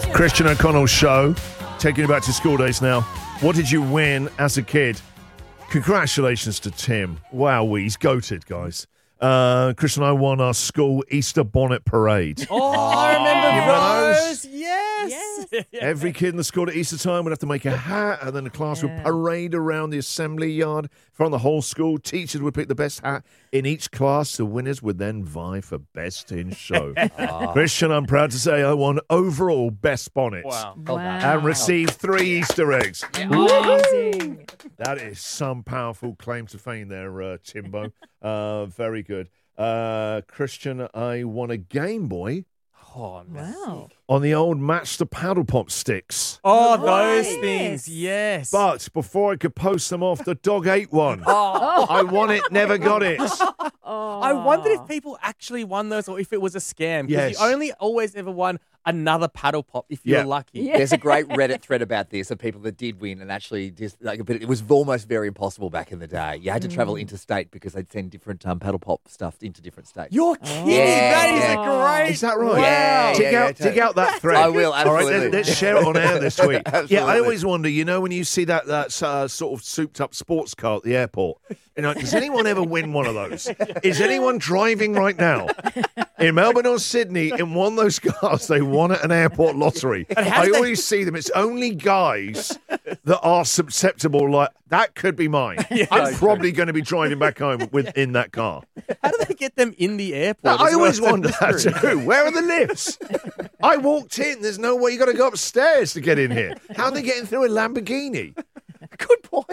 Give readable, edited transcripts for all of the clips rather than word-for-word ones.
Christian O'Connell's show, taking you back to school days now. What did you win as a kid? Congratulations to Tim. Wow, he's goated, guys. Christian and I won our school Easter bonnet parade. Oh, I remember those. Yes. Every kid in the school at Easter time would have to make a hat, and then the class would parade around the assembly yard from the whole school. Teachers would pick the best hat in each class. The winners would then vie for best in show. Christian, I'm proud to say I won overall best bonnet. Wow. And received 3 Easter eggs. Amazing. That is some powerful claim to fame there, Timbo. Very good. Christian, I won a Game Boy Oh, Wow. on the old Match the Paddle Pop sticks. Oh, those Nice. things. Yes. But before I could post them off, the dog ate one. I won it, never got it. I wondered if people actually won those or if it was a scam. Because Yes. you only always ever won another paddle pop if you're Yeah. lucky. Yeah. There's a great Reddit thread about this of people that did win and actually just like, but it was almost very impossible back in the day. You had to travel interstate because they'd send different paddle pop stuff into different states. You're kidding. Yeah, That is yeah. a great. Is that right? Yeah, Dig yeah, out, yeah, dig out that thread. I will, All right, absolutely. let's share it on air this week. Yeah, I Absolutely. always wonder, when you see that sort of souped-up sports car at the airport, does anyone ever win one of those? Is anyone driving right now in Melbourne or Sydney in one of those cars they won at an airport lottery? I always see them. It's only guys that are susceptible, like, that could be mine. I'm probably going to be driving back home in that car. How do they get them in the airport? I as well? always It's a wonder that mystery. too. Where are the lifts? I walked in. There's no way. You got to go upstairs to get in here. How are they getting through a Lamborghini? Good point.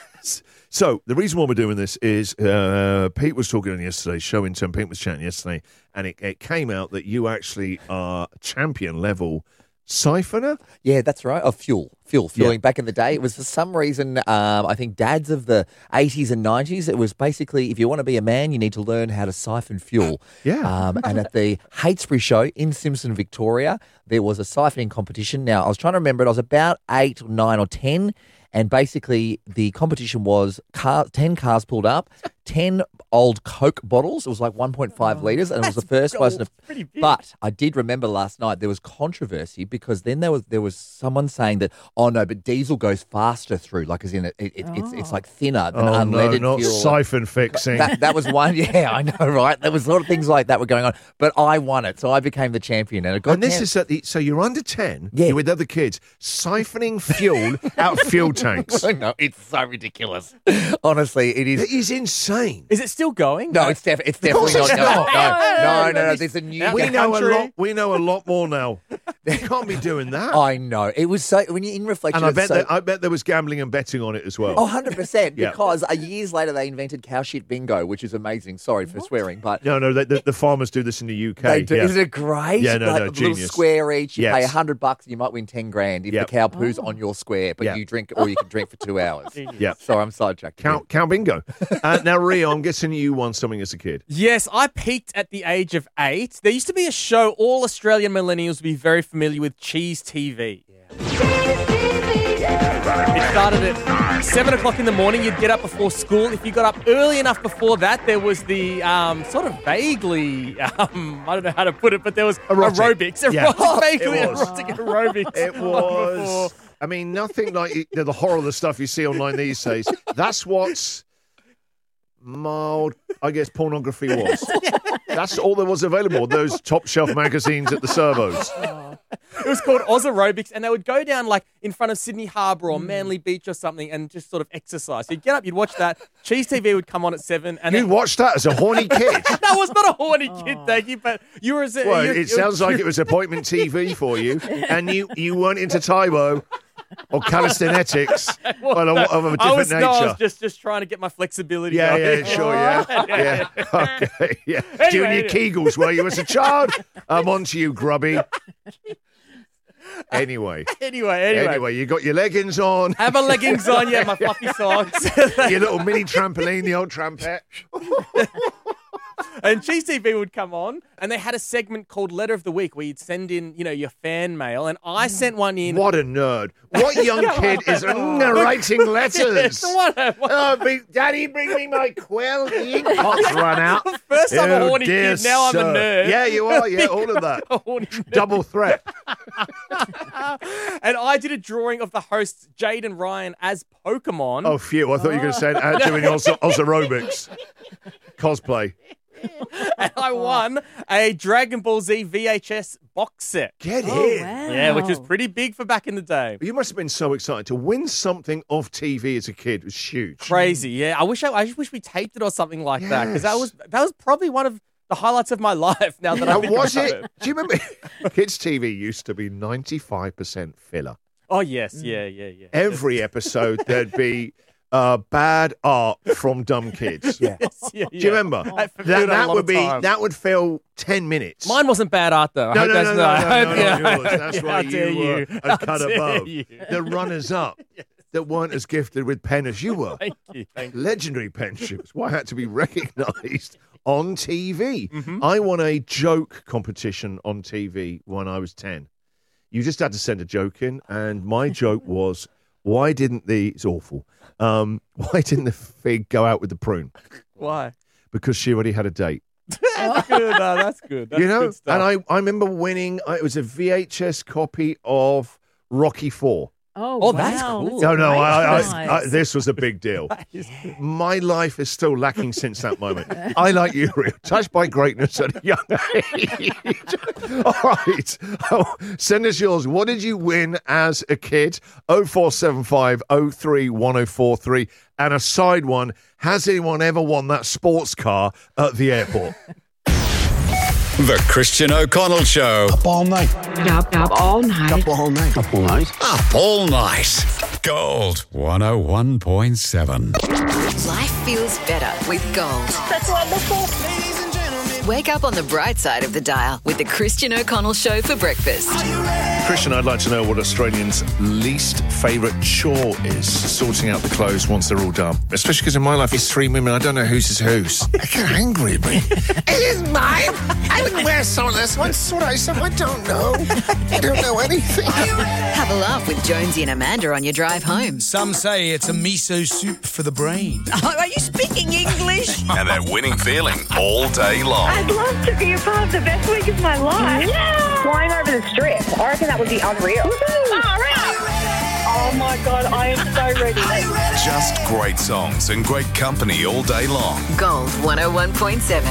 So the reason why we're doing this is Pete was talking on yesterday's show. In turn, Pete was chatting yesterday, and it came out that you actually are champion level siphoner. Yeah, that's right. Of fueling. Yeah. Back in the day, it was for some reason, I think dads of the 80s and 90s, it was basically, if you want to be a man, you need to learn how to siphon fuel. Yeah. And at the Hatesbury show in Simpson, Victoria, there was a siphoning competition. Now, I was trying to remember it. I was about 8, 9 or 10. And basically, the competition was 10 cars pulled up, 10 old Coke bottles. It was like 1.5 litres, and it was the first person. pretty big. But I did remember last night there was controversy because then there was someone saying that, oh no, but diesel goes faster through, like as in it's like thinner than Oh no, unleaded not fuel. siphon fixing. That was one. Yeah, I know, right? There was a lot of things like that were going on, but I won it, so I became the champion. And it got And this is so you're under 10. Yeah. You're with other kids siphoning fuel out of fuel tanks. I know, it's so ridiculous. Honestly, it is. It is insane. Is it still going? No, it's definitely course not. it's not. No. There's a new. We know a country. lot. We know a lot more now. You can't be doing that. I know. It was so when you're in reflection. And it's so, I bet there was gambling and betting on it as well. Oh, 100%. Yeah. Because years later they invented cow shit bingo, which is amazing. Sorry for swearing, but No, the farmers do this in the UK. they do. Yeah. Isn't it great? Yeah, no, like no, a little genius. square each. You Yes. pay $100 and you might win 10 grand if Yep. the cow poos on your square, but Yeah. you drink or you can drink for 2 hours. Yeah. Sorry, I'm sidetracked. Cow bingo. Now, Rio, I'm guessing you won something as a kid. Yes, I peaked at the age of 8. There used to be a show all Australian millennials would be very familiar with, Cheese TV. It started at 7 o'clock in the morning. You'd get up before school. If you got up early enough before that, there was the sort of vaguely, I don't know how to put it, but there was Erotic. aerobics. Yeah. Vaguely It was. erotic aerobics. It was. I mean, nothing like the horror of the stuff you see online these days. That's what's mild, I guess, pornography was. That's all there was available. Those top shelf magazines at the servos. It was called Oz Aerobics, and they would go down like in front of Sydney Harbour or Manly Beach or something and just sort of exercise. You'd get up, you'd watch that. Cheese TV would come on at 7. And You watched that as a horny kid. that was not a horny kid, thank you, but you were... Well, it sounds like it was appointment TV for you, and you weren't into Taibo or calisthenics of a I was, different no, I nature. was just trying to get my flexibility Yeah, going. yeah, sure, yeah. Okay, yeah. Doing your Kegels, were you, as a child? I'm on to you, grubby. Anyway, Anyway. you got your leggings on, Have my leggings on, yeah, my fluffy socks. your little mini trampoline, the old trampette. And Cheese TV would come on, and they had a segment called Letter of the Week where you'd send in, your fan mail, and I sent one in. What a nerd. What young kid is narrating letters? Daddy, bring me my quill. The ink pot's run out. First I'm a Oh, horny dear kid, now I'm a sir. nerd. Yeah, you are. Yeah, all of that. A horny nerd. Double threat. And I did a drawing of the hosts, Jade and Ryan, as Pokemon. Oh, phew. I thought you were going to say doing Oz aerobics. Cosplay. And I won a Dragon Ball Z VHS box set. Get in. Wow. Yeah, which was pretty big for back in the day. You must have been so excited to win something off TV as a kid. It was huge. Crazy, yeah. I just wish we taped it or something like that, because that was probably one of the highlights of my life. Now that I think was about it? Do you remember? Kids TV used to be 95% filler. Oh yes, yeah. Every episode there'd be bad art from dumb kids. Yeah. Yes, yeah. Do you remember? That would fill 10 minutes. Mine wasn't bad art though. No, Yours. That's Yeah, why how dare you were you. a How cut dare above. you. The runners-up that weren't as gifted with pen as you were. Thank you. Legendary pensions. Why I had to be recognised on TV. Mm-hmm. I won a joke competition on TV when I was 10. You just had to send a joke in, and my joke was, why didn't it's awful. Why didn't the fig go out with the prune? Why? Because she already had a date. That's good. No, that's good. That's You know? good stuff. And I remember winning, it was a VHS copy of Rocky IV. Oh, that's wow. cool. No, great I, prize. this was a big deal. My life is still lacking since that moment. I, like you, Rio, touched by greatness at a young age. All right. Oh, send us yours. What did you win as a kid? 0475 03 1043. And a side one, has anyone ever won that sports car at the airport? The Christian O'Connell Show. Up all night. Up all night. Up all night. Up all night. Up all night. Gold 101.7. Life feels better with Gold. That's wonderful. Wake up on the bright side of the dial with the Christian O'Connell Show for breakfast. Christian, I'd like to know what Australians' least favourite chore is. Sorting out the clothes once they're all done. Especially because in my life, it's 3 women. I don't know whose is whose. I get angry at me. It is mine. I didn't wear some of this. What's what I said? I don't know. I don't know anything. Have a laugh with Jonesy and Amanda on your drive home. Some say it's a miso soup for the brain. Are you speaking English? And that winning feeling all day long. I'd love to be a part of the best week of my life. Yeah. Flying over the strip. I reckon that would be unreal. Oh my God, I am so ready. Just great songs and great company all day long. Gold 101.7.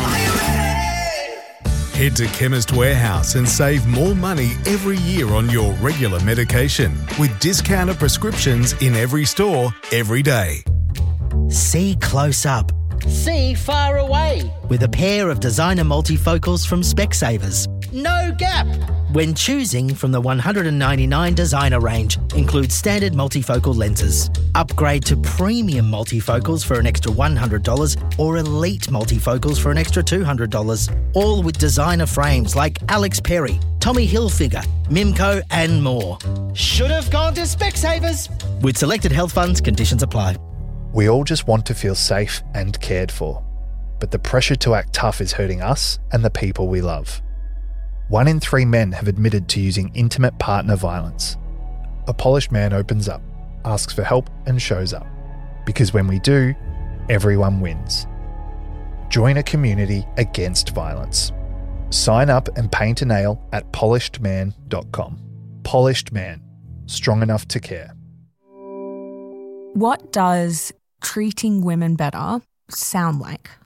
Head to Chemist Warehouse and save more money every year on your regular medication with discounted prescriptions in every store, every day. See close up. See far away. With a pair of designer multifocals from Specsavers. No gap. When choosing from the 199 designer range, includes standard multifocal lenses. Upgrade to premium multifocals for an extra $100 or elite multifocals for an extra $200. All with designer frames like Alex Perry, Tommy Hilfiger, Mimco and more. Should have gone to Specsavers. With selected health funds, conditions apply. We all just want to feel safe and cared for, but the pressure to act tough is hurting us and the people we love. 1 in 3 men have admitted to using intimate partner violence. A polished man opens up, asks for help and shows up. Because when we do, everyone wins. Join a community against violence. Sign up and paint a nail at polishedman.com. Polished Man. Strong enough to care. What does treating women better sound like?